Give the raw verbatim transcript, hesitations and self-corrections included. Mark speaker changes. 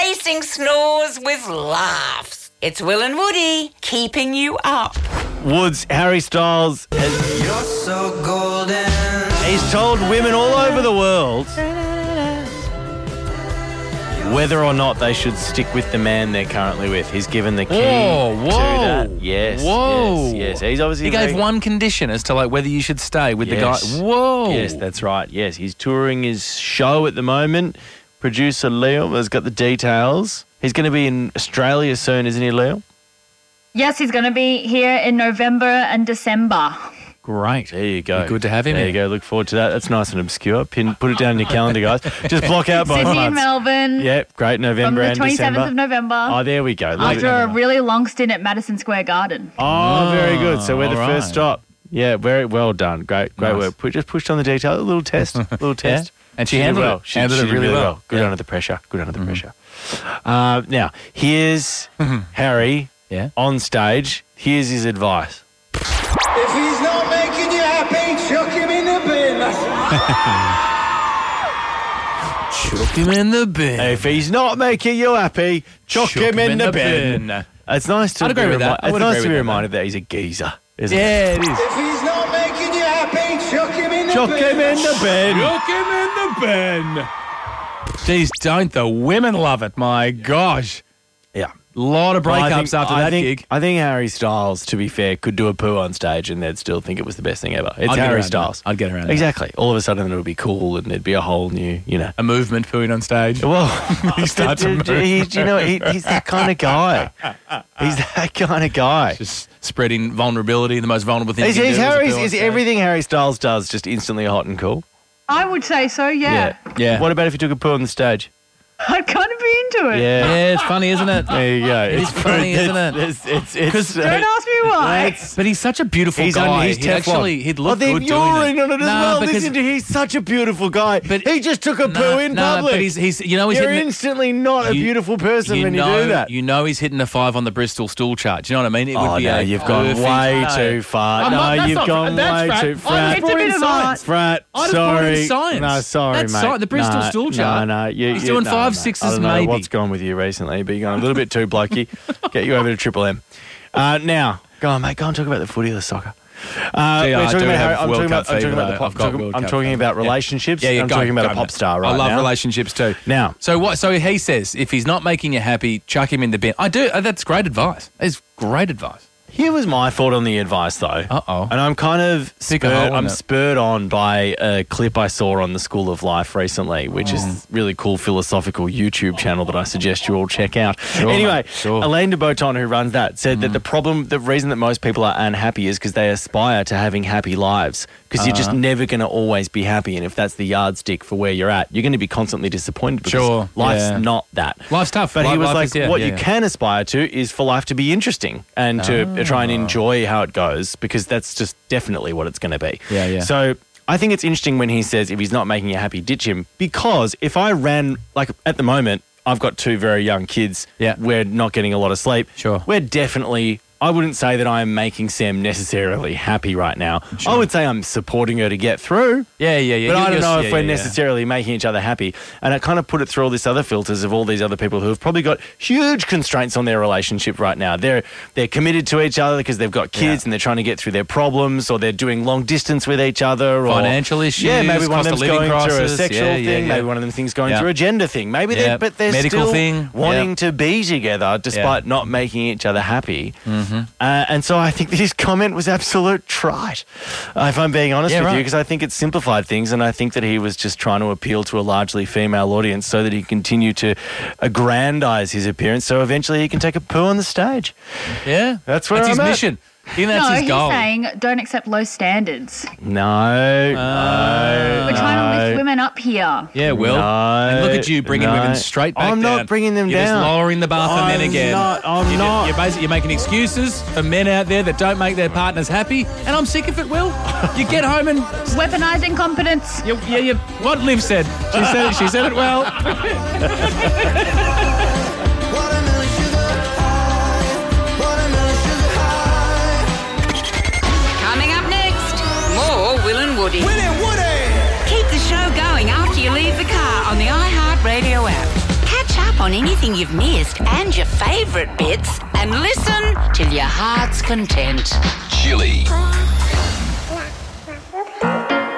Speaker 1: replacing snores with laughs. It's Will and Woody keeping you up.
Speaker 2: Woods, Harry Styles has...
Speaker 3: You're so golden.
Speaker 2: He's told women all over the world whether or not they should stick with the man they're currently with. He's given the key
Speaker 4: Whoa, whoa.
Speaker 2: to that. Yes,
Speaker 4: Whoa.
Speaker 2: yes, yes. He's obviously
Speaker 4: He gave
Speaker 2: very-
Speaker 4: one condition as to like whether you should stay with
Speaker 2: Yes.
Speaker 4: the guy. Whoa.
Speaker 2: Yes, that's right. Yes, he's touring his show at the moment. Producer Leo has got the details. He's going to be in Australia soon, isn't he, Leo?
Speaker 5: Yes, he's going to be here in November and December.
Speaker 4: Great.
Speaker 2: There you go.
Speaker 4: Be good to have him
Speaker 2: There
Speaker 4: here.
Speaker 2: you go. Look forward to that. That's nice and obscure. Pin, put it down in your calendar, guys. Just block out both
Speaker 5: Sydney
Speaker 2: months.
Speaker 5: and Melbourne.
Speaker 2: Yep, great.
Speaker 5: From
Speaker 2: November
Speaker 5: the
Speaker 2: and
Speaker 5: twenty-seventh
Speaker 2: December.
Speaker 5: of November.
Speaker 2: Oh, there we go. Leave
Speaker 5: After
Speaker 2: it.
Speaker 5: a really long stint at Madison Square Garden.
Speaker 2: Oh, very good. So we're the
Speaker 4: all
Speaker 2: first
Speaker 4: right.
Speaker 2: stop. Yeah, very well done. Great, great
Speaker 4: Nice.
Speaker 2: work. Put, just pushed on the detail. A little test. A little test.
Speaker 4: And she
Speaker 2: did
Speaker 4: handled
Speaker 2: well.
Speaker 4: it. She handled it
Speaker 2: did
Speaker 4: really well.
Speaker 2: Good
Speaker 4: Yeah. Mm-hmm.
Speaker 2: under the pressure. Good under the pressure. Uh, now, here's Harry
Speaker 4: Yeah.
Speaker 2: on stage. Here's his advice.
Speaker 3: If he's not making you happy, chuck him in the bin.
Speaker 4: Chuck him in the bin.
Speaker 2: If he's not making you happy, chuck, him, in, the, bin. It's nice to
Speaker 4: I'd agree
Speaker 2: be
Speaker 4: with that.
Speaker 2: remi-
Speaker 4: I
Speaker 2: It's
Speaker 4: would
Speaker 2: nice
Speaker 4: agree
Speaker 2: to be
Speaker 4: with that,
Speaker 2: reminded that he's a geezer, isn't
Speaker 4: Yeah, it is.
Speaker 3: If he's not making you happy, chuck him in the
Speaker 2: it? Chuck
Speaker 3: bin.
Speaker 2: him in the bin.
Speaker 4: Chuck him in the bin. Jeez, don't the women love it? My gosh.
Speaker 2: Yeah.
Speaker 4: Lot of
Speaker 2: Well, I
Speaker 4: breakups
Speaker 2: think-
Speaker 4: after
Speaker 2: I
Speaker 4: that
Speaker 2: think,
Speaker 4: gig.
Speaker 2: I think Harry Styles, to be fair, could do a poo on stage and they'd still think it was the best thing ever. It's
Speaker 4: I'd get
Speaker 2: Harry
Speaker 4: around
Speaker 2: Styles.
Speaker 4: that. I'd get around that.
Speaker 2: Exactly. All of a sudden it would be cool and there'd be a whole new, you know.
Speaker 4: A movement pooing on stage.
Speaker 2: Well,
Speaker 4: He starts a
Speaker 2: but, uh, he, you know, he, he's that kind of guy. He's that kind of guy.
Speaker 4: Just spreading vulnerability, the most vulnerable thing
Speaker 2: Is,
Speaker 4: you can
Speaker 2: is,
Speaker 4: do.
Speaker 2: Harry's,
Speaker 4: poo on
Speaker 2: is
Speaker 4: stage.
Speaker 2: everything Harry Styles does just instantly hot and cool?
Speaker 5: I would say so, yeah.
Speaker 4: Yeah.
Speaker 2: What about if he took a poo on the stage?
Speaker 5: I'd kind of be into it.
Speaker 2: Yeah.
Speaker 4: Yeah, it's funny, isn't it?
Speaker 2: There you go.
Speaker 4: It is funny, isn't it?
Speaker 2: It's, it's, it's, it's,
Speaker 5: Don't ask me why.
Speaker 4: But he's such a beautiful
Speaker 2: He's
Speaker 4: guy.
Speaker 2: on his
Speaker 4: he'd
Speaker 2: Teflon.
Speaker 4: actually, he'd look
Speaker 2: oh, they've
Speaker 4: good doing
Speaker 2: urine
Speaker 4: it.
Speaker 2: on it as
Speaker 4: No,
Speaker 2: well.
Speaker 4: because-
Speaker 2: Listen to he's such a beautiful guy.
Speaker 4: But-
Speaker 2: he just took a
Speaker 4: No,
Speaker 2: poo in
Speaker 4: no,
Speaker 2: public.
Speaker 4: but he's, he's, you know, he's
Speaker 2: You're
Speaker 4: hitting.
Speaker 2: instantly not a
Speaker 4: you-
Speaker 2: beautiful person when
Speaker 4: know,
Speaker 2: you do that.
Speaker 4: You know he's hitting a five on the Bristol stool chart. Do you know what I mean? It
Speaker 2: oh,
Speaker 4: would be
Speaker 2: no,
Speaker 4: a
Speaker 2: you've gone
Speaker 4: perfect-
Speaker 2: way
Speaker 4: no.
Speaker 2: too far.
Speaker 4: I'm
Speaker 2: no,
Speaker 4: not- that's
Speaker 2: you've
Speaker 4: not-
Speaker 2: gone
Speaker 4: that's
Speaker 2: way
Speaker 4: frat.
Speaker 2: too
Speaker 4: I
Speaker 2: frat.
Speaker 4: just brought in science.
Speaker 2: Frat,
Speaker 4: I just brought in
Speaker 2: sorry.
Speaker 4: science.
Speaker 2: No, sorry,
Speaker 4: That's
Speaker 2: mate.
Speaker 4: sci- the Bristol
Speaker 2: no,
Speaker 4: stool chart.
Speaker 2: No, no. You,
Speaker 4: He's
Speaker 2: you,
Speaker 4: doing
Speaker 2: no,
Speaker 4: five,
Speaker 2: mate.
Speaker 4: sixes
Speaker 2: I don't know
Speaker 4: maybe.
Speaker 2: what's gone with you recently, but you're going a little bit too blokey. Get you over to Triple M. Uh, now, go on, mate. Go on, talk about the footy or the soccer. Uh,
Speaker 4: Gee,
Speaker 2: we're
Speaker 4: I
Speaker 2: talking
Speaker 4: do
Speaker 2: about
Speaker 4: have
Speaker 2: Harry- I'm
Speaker 4: World
Speaker 2: talking
Speaker 4: Cup
Speaker 2: about, I'm talking
Speaker 4: fever,
Speaker 2: about the
Speaker 4: though.
Speaker 2: pop.
Speaker 4: I've got
Speaker 2: talking-
Speaker 4: World
Speaker 2: I'm
Speaker 4: Cup
Speaker 2: talking
Speaker 4: fever.
Speaker 2: about
Speaker 4: Yeah.
Speaker 2: relationships.
Speaker 4: Yeah, yeah,
Speaker 2: I'm
Speaker 4: go,
Speaker 2: talking about
Speaker 4: go,
Speaker 2: a pop
Speaker 4: mate.
Speaker 2: star right
Speaker 4: I love
Speaker 2: now.
Speaker 4: relationships too.
Speaker 2: Now-
Speaker 4: so what? So he says, if he's not making you happy, chuck him in the bin. I do. uh, That's great advice. It's great advice.
Speaker 2: Here was my thought on the advice, though.
Speaker 4: Uh-oh.
Speaker 2: And I'm kind of
Speaker 4: Pick a
Speaker 2: spurred,
Speaker 4: hole in
Speaker 2: I'm
Speaker 4: it.
Speaker 2: spurred on by a clip I saw on the School of Life recently, which
Speaker 4: Mm.
Speaker 2: is a really cool philosophical YouTube channel that I suggest you all check out. anyway,
Speaker 4: mate, sure. Mm.
Speaker 2: Elaine de Botton, who runs that, said that the problem, the reason that most people are unhappy is because they aspire to having happy lives. Because you're just
Speaker 4: Uh-huh.
Speaker 2: never going to always be happy. And if that's the yardstick for where you're at, you're going to be constantly disappointed because
Speaker 4: Sure,
Speaker 2: life's
Speaker 4: yeah.
Speaker 2: not that.
Speaker 4: Life's tough.
Speaker 2: But he
Speaker 4: Life-
Speaker 2: was
Speaker 4: life
Speaker 2: like,
Speaker 4: is- yeah,
Speaker 2: what
Speaker 4: yeah,
Speaker 2: you
Speaker 4: yeah.
Speaker 2: can aspire to is for life to be interesting and to try and enjoy how it goes, because that's just definitely what it's going to be.
Speaker 4: Yeah, yeah.
Speaker 2: So I think it's interesting when he says if he's not making you happy, ditch him, because if I ran, like at the moment, I've got two very young kids.
Speaker 4: Yeah.
Speaker 2: We're not getting a lot of sleep.
Speaker 4: Sure.
Speaker 2: We're definitely... I wouldn't say that I'm making Sam necessarily happy right now. I would say I'm supporting her to get through.
Speaker 4: Yeah, yeah, yeah.
Speaker 2: But
Speaker 4: You-
Speaker 2: I don't
Speaker 4: you're-
Speaker 2: know
Speaker 4: yeah,
Speaker 2: if we're
Speaker 4: yeah, yeah.
Speaker 2: necessarily making each other happy. And it kind of put it through all this other filters of all these other people who have probably got huge constraints on their relationship right now. They're they're committed to each other because they've got kids
Speaker 4: Yeah.
Speaker 2: and they're trying to get through their problems, or they're doing long distance with each other. Or,
Speaker 4: Financial issues,
Speaker 2: Yeah, maybe one of
Speaker 4: cost of
Speaker 2: them's
Speaker 4: living
Speaker 2: going through a
Speaker 4: crisis.
Speaker 2: sexual
Speaker 4: Yeah, yeah,
Speaker 2: thing.
Speaker 4: yeah.
Speaker 2: Maybe one of them things going
Speaker 4: Yeah.
Speaker 2: through a gender thing. Maybe
Speaker 4: Yeah.
Speaker 2: they're, but they're
Speaker 4: Medical
Speaker 2: still
Speaker 4: thing.
Speaker 2: wanting
Speaker 4: Yeah.
Speaker 2: to be together despite
Speaker 4: Yeah.
Speaker 2: not making each other happy. Mm-hmm. Uh, and so I think that his comment was absolute trite, uh, if I'm being honest
Speaker 4: Yeah,
Speaker 2: with you,
Speaker 4: right.
Speaker 2: because I think it simplified things, and I think that he was just trying to appeal to a largely female audience so that he continued to aggrandize his appearance so eventually he can take a poo on the stage.
Speaker 4: Yeah.
Speaker 2: That's where
Speaker 4: That's
Speaker 2: I'm
Speaker 4: his
Speaker 2: at.
Speaker 4: mission. I think that's
Speaker 5: no,
Speaker 4: his
Speaker 5: he's
Speaker 4: goal.
Speaker 5: saying don't accept low standards.
Speaker 2: No, no.
Speaker 5: We're trying to lift women up here.
Speaker 4: Yeah, Will.
Speaker 2: No,
Speaker 4: and look at you bringing
Speaker 2: no.
Speaker 4: women straight back
Speaker 2: I'm
Speaker 4: down.
Speaker 2: not bringing them
Speaker 4: You're
Speaker 2: down.
Speaker 4: just lowering the bar for
Speaker 2: I'm
Speaker 4: men again.
Speaker 2: not, I'm
Speaker 4: you're,
Speaker 2: not.
Speaker 4: You're basically you're making excuses for men out there that don't make their partners happy, and I'm sick of it, Will. You get home and
Speaker 5: Weaponizing competence.
Speaker 4: you, you, you, what Liv said. She said it. She said it well.
Speaker 3: Watermelon sugar high. Watermelon sugar high.
Speaker 1: Coming up next, more Will and Woody.
Speaker 3: Will and Woody.
Speaker 1: Keep the show going after you leave the car on the iHeartRadio app. Catch up on anything you've missed and your favourite bits and listen till your heart's content.
Speaker 6: Chili.